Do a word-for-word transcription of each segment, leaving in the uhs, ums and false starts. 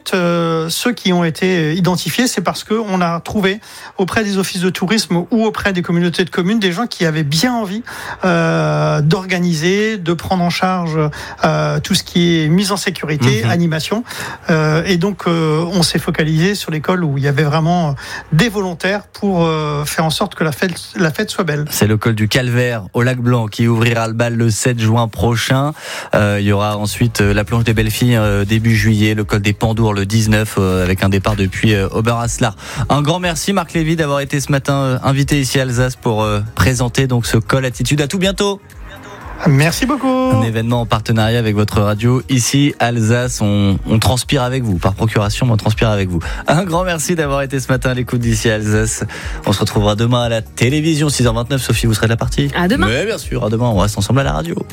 ensuite, euh, ceux qui ont été identifiés, c'est parce qu'on a trouvé auprès des offices de tourisme ou auprès des communautés de communes des gens qui avaient bien envie euh, d'organiser, de prendre en charge euh, tout ce qui est mise en sécurité, mmh. animation. Euh, et donc, euh, on s'est focalisé sur l'école où il y avait vraiment des volontaires pour euh, faire en sorte que la fête, la fête soit belle. C'est le col du Calvaire au Lac Blanc qui ouvrira le bal le sept juin prochain. Euh, il y aura ensuite la planche des belles filles euh, début juillet, le col des Pandours le dix-neuf euh, avec un départ depuis euh, Oberaslar. Un grand merci Marc Lévy d'avoir été ce matin euh, invité ici à Alsace pour euh, présenter donc ce col Attitude. À tout bientôt. Merci beaucoup. Un événement en partenariat avec votre radio ici Alsace. On, on transpire avec vous par procuration, mais on transpire avec vous. Un grand merci d'avoir été ce matin à l'écoute d'ici Alsace. On se retrouvera demain à la télévision six heures vingt-neuf. Sophie, vous serez de la partie. À demain. Oui, bien sûr. À demain. On reste ensemble à la radio.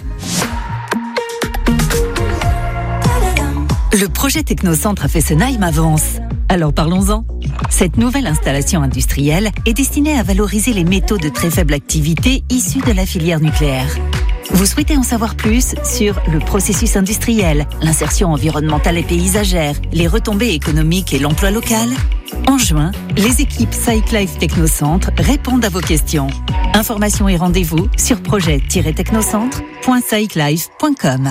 Le projet Technocentre à Fessenheim avance. Alors parlons-en. Cette nouvelle installation industrielle est destinée à valoriser les métaux de très faible activité issus de la filière nucléaire. Vous souhaitez en savoir plus sur le processus industriel, l'insertion environnementale et paysagère, les retombées économiques et l'emploi local ? En juin, les équipes SciClife Technocentre répondent à vos questions. Informations et rendez-vous sur projet tiret technocentre point sciclife point com.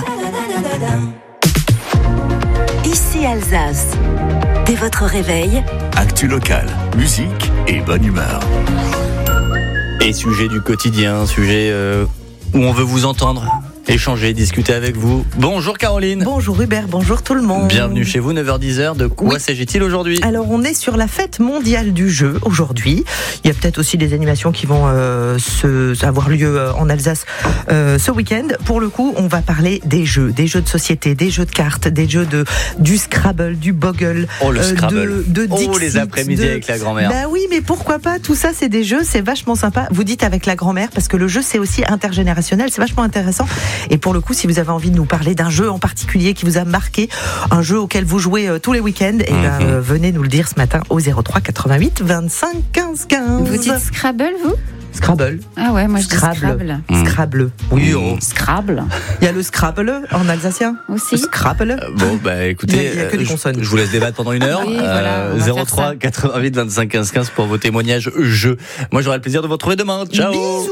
Ici Alsace. Dès votre réveil, actu locale, musique et bonne humeur. Et sujet du quotidien, sujet euh, où on veut vous entendre, échanger, discuter avec vous. Bonjour Caroline. Bonjour Hubert, bonjour tout le monde. Bienvenue chez vous, neuf heures dix. De quoi oui. s'agit-il aujourd'hui ? Alors on est sur la fête mondiale du jeu aujourd'hui. Il y a peut-être aussi des animations qui vont euh, se, avoir lieu en Alsace euh, ce week-end. Pour le coup, on va parler des jeux, des jeux de société, des jeux de cartes, des jeux de du Scrabble, du Boggle, oh, le Scrabble. Euh, de, de Dixit, oh les après-midi de... avec la grand-mère. Bah oui, mais pourquoi pas ? Tout ça, c'est des jeux, c'est vachement sympa. Vous dites avec la grand-mère parce que le jeu c'est aussi intergénérationnel, c'est vachement intéressant. Et pour le coup, si vous avez envie de nous parler d'un jeu en particulier qui vous a marqué, un jeu auquel vous jouez euh, tous les week-ends, et mmh. ben, euh, venez nous le dire ce matin au zéro trois quatre-vingt-huit vingt-cinq quinze quinze. Vous dites Scrabble, vous ? Scrabble. Ah ouais, moi je Scrabble. dis Scrabble. Mmh. Scrabble. Oui, oh. Scrabble. Il y a le Scrabble en alsacien aussi. Scrabble. Euh, bon, bah écoutez, il y a, il y a que des consonnes. Je, je vous laisse débattre pendant une heure. Oui, euh, voilà, zéro trois quatre-vingt-huit vingt-cinq quinze quinze pour vos témoignages jeux. Moi j'aurai le plaisir de vous retrouver demain. Ciao. Bisous.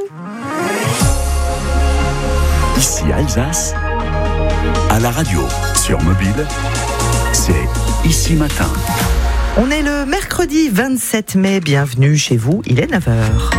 Ici Alsace, à la radio, sur mobile, c'est Ici Matin. On est le mercredi vingt-sept mai, bienvenue chez vous, il est neuf heures.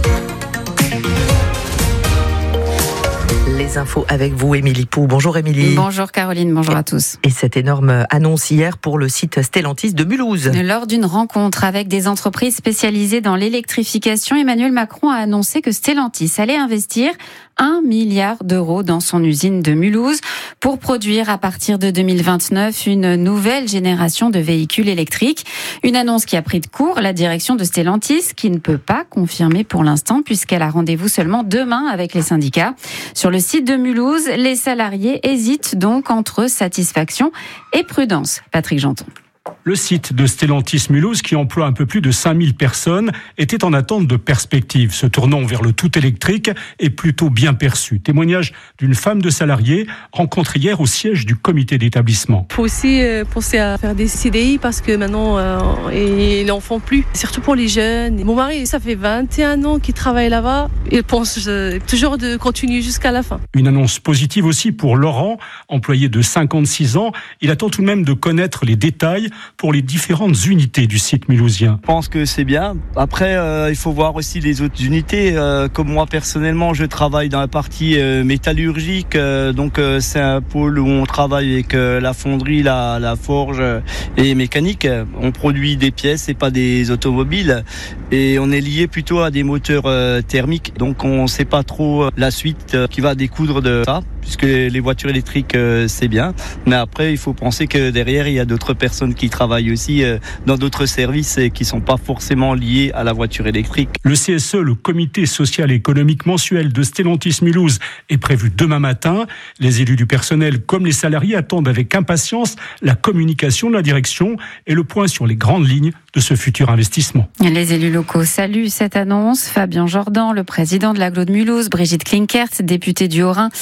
Les infos avec vous, Émilie Pou. Bonjour Émilie. Bonjour Caroline, bonjour à tous. Et cette énorme annonce hier pour le site Stellantis de Mulhouse. Lors d'une rencontre avec des entreprises spécialisées dans l'électrification, Emmanuel Macron a annoncé que Stellantis allait investir un milliard d'euros dans son usine de Mulhouse pour produire à partir de deux mille vingt-neuf une nouvelle génération de véhicules électriques. Une annonce qui a pris de court la direction de Stellantis, qui ne peut pas confirmer pour l'instant puisqu'elle a rendez-vous seulement demain avec les syndicats. Sur le site de Mulhouse, les salariés hésitent donc entre satisfaction et prudence. Patrick Janton. Le site de Stellantis Mulhouse, qui emploie un peu plus de cinq mille personnes, était en attente de perspectives. Se tournant vers le tout électrique est plutôt bien perçu. Témoignage d'une femme de salariée rencontrée hier au siège du comité d'établissement. Il faut aussi euh, penser à faire des C D I parce que maintenant, euh, ils n'en font plus. Surtout pour les jeunes. Mon mari, ça fait vingt et un ans qu'il travaille là-bas. Il pense euh, toujours de continuer jusqu'à la fin. Une annonce positive aussi pour Laurent, employé de cinquante-six ans. Il attend tout de même de connaître les détails pour les différentes unités du site mulhousien. Je pense que c'est bien. Après, euh, il faut voir aussi les autres unités. Euh, comme moi, personnellement, je travaille dans la partie euh, métallurgique. Euh, donc, euh, c'est un pôle où on travaille avec euh, la fonderie, la, la forge euh, et mécanique. On produit des pièces et pas des automobiles. Et on est lié plutôt à des moteurs euh, thermiques. Donc, on ne sait pas trop la suite euh, qui va découdre de ça, puisque les voitures électriques, euh, c'est bien. Mais après, il faut penser que derrière, il y a d'autres personnes qui travaillent aussi euh, dans d'autres services et qui ne sont pas forcément liés à la voiture électrique. Le C S E, le comité social et économique mensuel de Stellantis Mulhouse, est prévu demain matin. Les élus du personnel comme les salariés attendent avec impatience la communication de la direction et le point sur les grandes lignes de ce futur investissement. Les élus locaux saluent cette annonce. Fabien Jordan, le président de l'agglo de Mulhouse, Brigitte Klinkert, députée du Haut-Rhin, et puis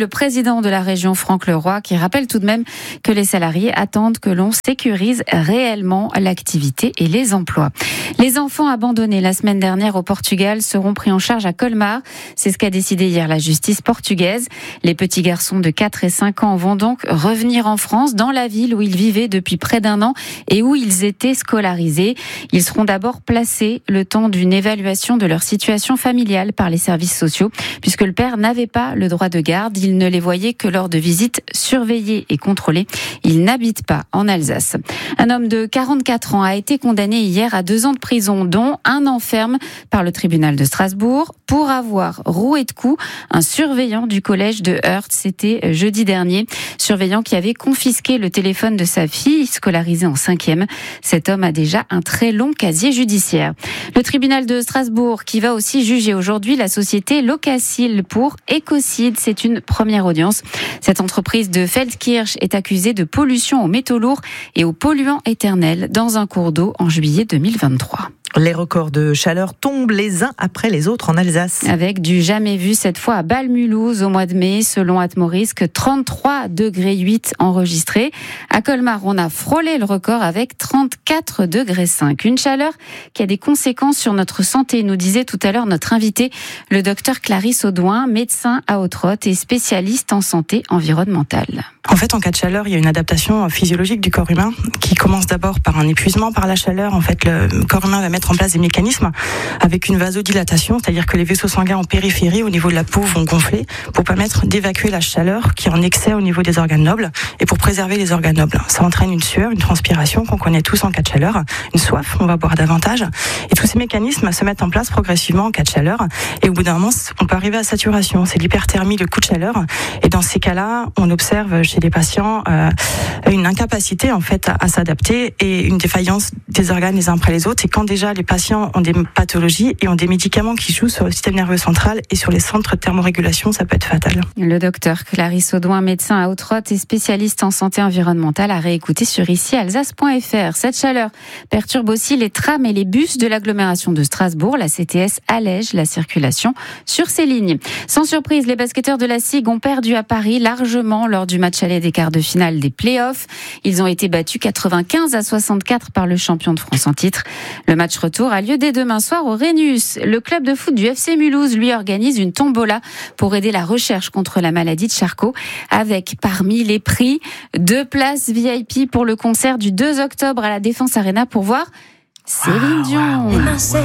le président de la région, Franck Leroy, qui rappelle tout de même que les salariés attendent que l'on sécurise réellement l'activité et les emplois. Les enfants abandonnés la semaine dernière au Portugal seront pris en charge à Colmar. C'est ce qu'a décidé hier la justice portugaise. Les petits garçons de quatre et cinq ans vont donc revenir en France, dans la ville où ils vivaient depuis près d'un an et où ils étaient scolarisés. Ils seront d'abord placés le temps d'une évaluation de leur situation familiale par les services sociaux, puisque le père n'avait pas le droit de garde. Il ne les voyait que lors de visites surveillées et contrôlées. Il n'habite pas en Alsace. Un homme de quarante-quatre ans a été condamné hier à deux ans de prison, dont un an ferme par le tribunal de Strasbourg, pour avoir roué de coups un surveillant du collège de Heurt. C'était jeudi dernier. Surveillant qui avait confisqué le téléphone de sa fille, scolarisée en cinquième. Cet homme a déjà un très long casier judiciaire. Le tribunal de Strasbourg qui va aussi juger aujourd'hui la société Locacil pour écocide. C'est une première audience. Cette entreprise de Feldkirch est accusée de pollution aux métaux lourds et aux polluants éternels dans un cours d'eau en juillet deux mille vingt-trois. Les records de chaleur tombent les uns après les autres en Alsace. Avec du jamais vu cette fois à Bâle-Mulhouse au mois de mai, selon Atmosrisque, trente-trois degrés huit enregistrés. À Colmar, on a frôlé le record avec trente-quatre degrés cinq. Une chaleur qui a des conséquences sur notre santé, nous disait tout à l'heure notre invité, le docteur Clarisse Audouin, médecin à Haute-Rotte et spécialiste en santé environnementale. En fait, en cas de chaleur, il y a une adaptation physiologique du corps humain qui commence d'abord par un épuisement par la chaleur. En fait, le corps humain va mettre en place des mécanismes avec une vasodilatation, c'est-à-dire que les vaisseaux sanguins en périphérie, au niveau de la peau, vont gonfler pour permettre d'évacuer la chaleur qui est en excès au niveau des organes nobles et pour préserver les organes nobles. Ça entraîne une sueur, une transpiration qu'on connaît tous en cas de chaleur, une soif, on va boire davantage. Et tous ces mécanismes se mettent en place progressivement en cas de chaleur. Et au bout d'un moment, on peut arriver à saturation. C'est l'hyperthermie, le coup de chaleur. Et dans ces cas-là, on observe chez les patients euh, une incapacité en fait à, à s'adapter et une défaillance des organes les uns après les autres. Et quand déjà les patients ont des pathologies et ont des médicaments qui jouent sur le système nerveux central et sur les centres de thermorégulation, ça peut être fatal. Le docteur Clarisse Audouin, médecin à Haute-Rotte et spécialiste en santé environnementale, a réécouté sur ici alsace point f r. Cette chaleur perturbe aussi les trams et les bus de l'agglomération de Strasbourg. La C T S allège la circulation sur ces lignes. Sans surprise, les basketteurs de la S I G ont perdu à Paris largement lors du match aller des quarts de finale des play-offs. Ils ont été battus quatre-vingt-quinze à soixante-quatre par le champion de France en titre. Le match retour a lieu dès demain soir au Rhénus. Le club de foot du F C Mulhouse lui organise une tombola pour aider la recherche contre la maladie de Charcot, avec parmi les prix deux places V I P pour le concert du deux octobre à la Défense Arena pour voir Céline Dion. Les mains serrées,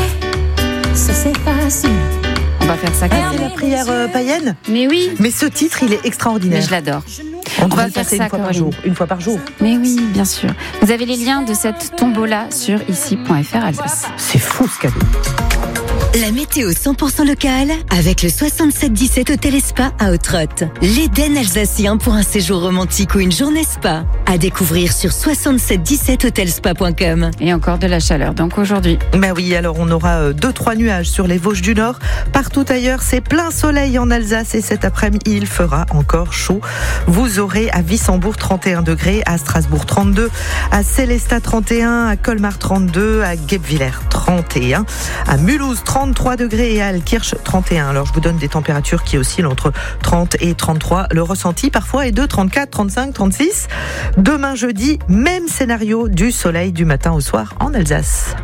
ça c'est facile. On va faire ça. Ah, c'est la prière euh, païenne. Mais oui. Mais ce titre, il est extraordinaire. Mais je l'adore. On, On va va faire passer ça une fois Caroline. par jour. Une fois par jour. Mais oui, bien sûr. Vous avez les liens de cette tombola sur ici point f r Alsace. C'est fou ce cadeau. La météo cent pour cent locale avec le soixante-sept dix-sept Hôtel et Spa à Haute-Rotte. L'Éden alsacien pour un séjour romantique ou une journée spa. À découvrir sur soixante-sept dix-sept hotelspa point com. Et encore de la chaleur, donc aujourd'hui. Bah oui, alors on aura deux trois nuages sur les Vosges du Nord. Partout ailleurs, c'est plein soleil en Alsace et cet après-midi, il fera encore chaud. Vous aurez à Wissembourg trente et un degrés, à Strasbourg trente-deux, à Sélestat trente et un, à Colmar trente-deux, à Guebwiller trente et un, à Mulhouse trente-trois degrés et à Altkirch trente et un. Alors je vous donne des températures qui oscillent entre trente et trente-trois. Le ressenti parfois est de trente-quatre, trente-cinq, trente-six. Demain jeudi, même scénario du soleil du matin au soir en Alsace.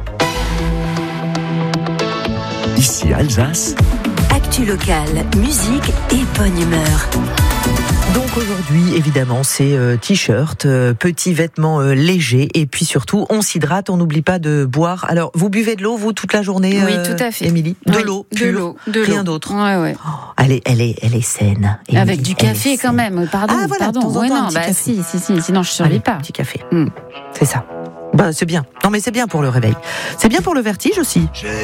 Ici Alsace. Actu locale, musique et bonne humeur. Donc aujourd'hui, évidemment, c'est euh, t-shirt, euh, petits vêtements euh, légers et puis surtout, on s'hydrate, on n'oublie pas de boire. Alors, vous buvez de l'eau, vous, toute la journée, Oui, euh, tout à fait. Émilie ? De Oui, l'eau, de pure, l'eau, de rien l'eau. d'autre. Ouais, ouais. Oh, elle est, elle est, elle est saine. Émilie, Avec du elle est café quand saine. même. Pardon, Ah, voilà, pardon. de temps en Ouais, temps, un non, petit bah café. si, si, si, sinon je survis Allez, pas. Petit café. Mm. C'est ça. Bah, c'est bien. Non, mais c'est bien pour le réveil. C'est bien pour le vertige aussi.